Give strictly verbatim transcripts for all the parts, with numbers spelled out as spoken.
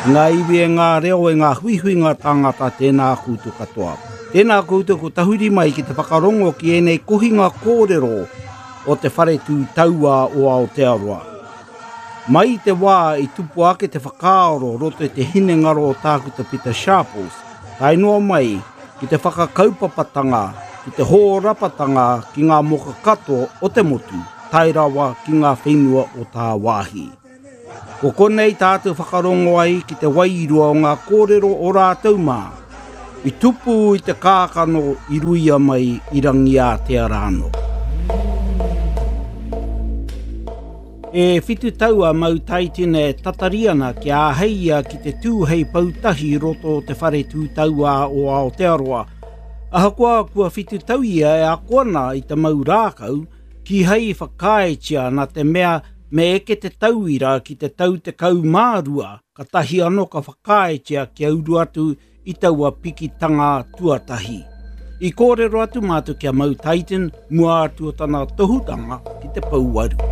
Ngā iwi e ngā reo e ngā huihui ngā tangata tēnā koutou katoa. Tēnā koutou ko tahuri mai ki te whakarongo ki enei kohinga kōrero o te whare tū taua o Aotearoa. Mai te wā i tupu ake te whakaoro roto i te hine ngaro o tākuta Peter Sharples, tai noa mai ki te whakakaupapatanga, ki te hōrapatanga ki ngā moka katoa o te motu, tai rawa ki ngā whenua o tā wāhi. Ko konei tātou whakarongo ai ki te wairua o ngā kōrero o rātou mā, i tupu i te kākano i ruia mai i rangi a te arano. E whitu taua mau taitine tatariana ki a heia ki te tūhei pautahi roto te whare tū taua o Aotearoa. Ahakoa kua whitu tauia e akona i te mau rākau ki hei whakaetia na te mea me eke te tauira ki te tau te kau mārua ka tahi anō ka whakaetia ki auru atu i taua pikitanga tuatahi. I kōrero atu mātu kia mau taitin mua atu o tana tohutanga ki te pauaru.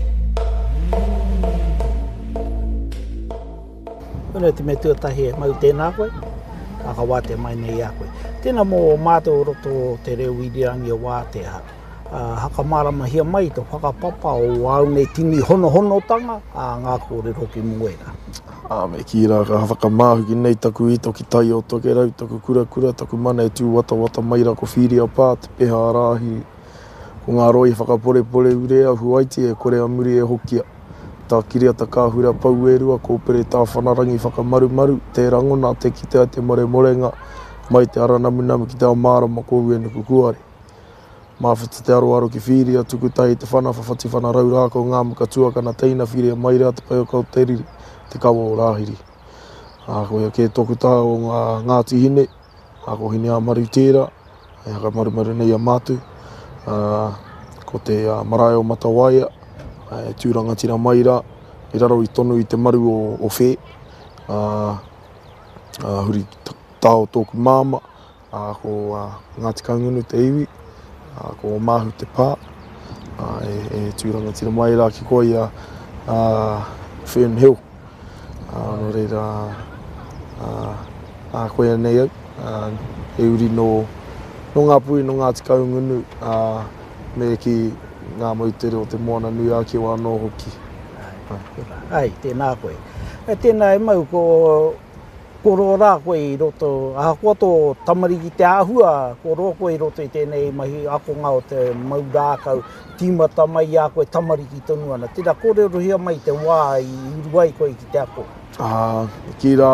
Puna te me tuatahi e mau tēnā koe, aka wā te mai nei a koe. Tēnā mō mātou roto te reo irirangi o Wātea. Uh, haka marama hia mai to whakapapa o au nei tini hono hono tanga a ngā kōrero ki muera. A me ki rā ka whakamāhu ki nei taku ito ki tai o toke rau, taku kura kura, taku mana e tū wata wata mai rā ko whiri a pā, te peha rāhi. Ko ngā roi whakapore pore urea huaiti e kore a muri e hokia. Tā kiria ta kāhura pau e rua, kōpere tā whanarangi whakamaru maru, te rangona, te kitea, te more morenga, mai te ara namu namu ki te ao mārama kou e nuku kuare. Mawhita te aro aro ki whiria, tuku tahi te whana, whawhati whana rau rāko ngā muka tuakana teina whiria mai rea te pai o kau te riri, te kawa o rāhiri. Ako ia ke toku tā o ngā Ngāti hine, ako hine a maru tēra, e haka maru maru nei a mātu, uh, ko te uh, marae o Matawaia, e tūranga tira mai rā, i raro i tonu i te maru o, o whē, uh, uh, huri tāo tōku māma, uh, ko uh, Ngāti Kaungunu te iwi, uh, ko Māhu te pā, uh, e, e tūranga tira mai rā ki koe i a uh, Fern Hill, uh, no reira, uh, uh, koe nei au, uh, e uri no, no ngā pui no Ngāti Kaungunu, uh, me ki ngā mautere o te moana nui a ki o anō hoki. Ai, tēnā koe. E tēnā e mau ko koro rā koe i roto, aha kua tō tamariki te āhua, ko roa koe i roto i tēnei mahi akonga o te mau rākau, tīmata mai a koe tamariki tonu ana. Tēnā kōrero hia mai te wā i uruai koe ki te ako. Ah, ki rā,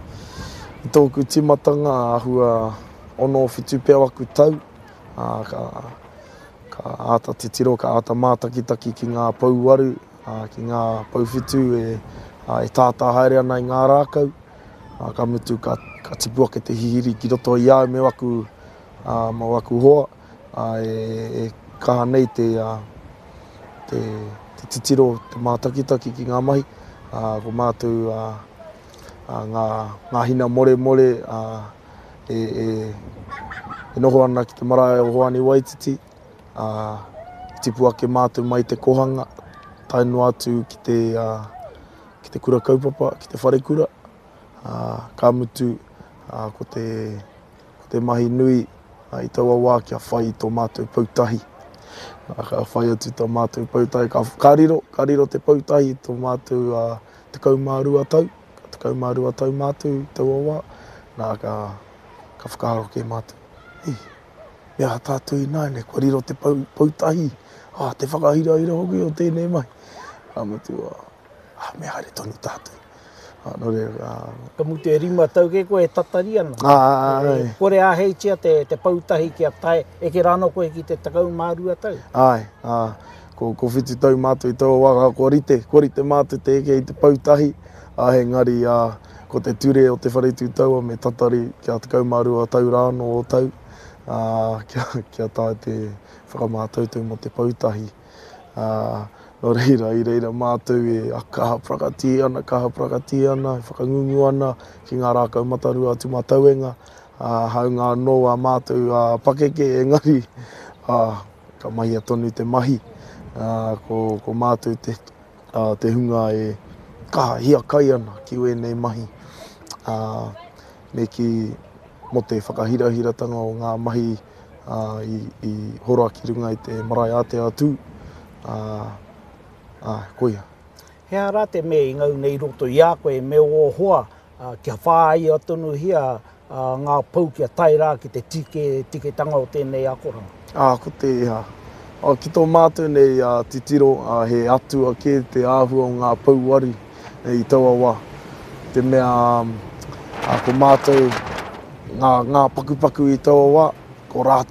i tōku timatanga āhua ono whitu pēr waku tau, ah, ka, ka āta te tiro, ka āta mātakitaki ki ngā pauaru, uh, ki ngā pauwhitu e, uh, e tātā haere ana i ngā rākau. Uh, ka mutu ka, ka tipua ke te hihiri ki roto i au me waku, uh, ma waku hoa, uh, e, e kaha nei te, uh, te, te titiro, te mātakitaki ki ngā mahi, uh, ko mātou uh, uh, ngā, ngā hina more more, uh, e, e, e noho ana ki te marae o Hoani Waititi, Uh, tipu ake mātou mai te kohanga, tainu atu ki te, uh, ki te kura kaupapa, ki te whare kura. Uh, ka mutu uh, ko, te, ko te mahi nui uh, i taua wā kia whai i tō mātou pautahi. Uh, ka whai atu tō mātou pautahi, ka, ka riro, ka riro te pautahi i tō mātou uh, te kaumārua tau, te kaumārua tau mātou i taua wā, nā ka, ka whakaharo ke mātou. Hey. Ia tātou i nāne, kua riro te pau, pautahi, ah, te whakahira ira hoki o tēnei mai. Ka mutu, ah, mea haere tonu tātou. Ah, no re, ah, ka mutu e rima tau ke koe tatari ana. Ah, ai. E, kore a heitia te, te pautahi kia tae, e ke rano koe ki te takau mārua tau. Ai, ah, ko, ko whitu tau mātou i tau waka, ko rite, ko rite mātou te eke i te pautahi, ah, he ngari, ah, ko te ture o te wharetu taua me tatari kia takau mārua tau rāno o tau. Uh, kia, kia tā te whakamātautau mo te pautahi. Uh, no reira, i reira mātou e a kaha prakati ana, kaha prakati ana, whakangungu ana ki ngā rākau matarua atu matauenga, uh, hau ngā noa mātou uh, pakeke engari, uh, ka mahi tonu te mahi, uh, ko, ko mātou te, uh, te hunga e, kaha hia kai ana ki wēnei mahi. Uh, me ki mo te whakahirahiranga o ngā mahi uh, i, i hora ki runga i te marae a te atu. Uh, uh, koia. Hea rā te me i ngau nei roto i a koe me o hoa uh, kia whāi atonu hia uh, ngā pau kia tai rā ki te tike, tike tanga o tēnei akoranga. Ah, ko te iha. Uh, ki tō mātou nei uh, titiro uh, he atua ke te āhua o ngā pau wari i taua wā. Te mea um, uh, ko mātou ngā, ngā pakupaku i taua wā, ko rātou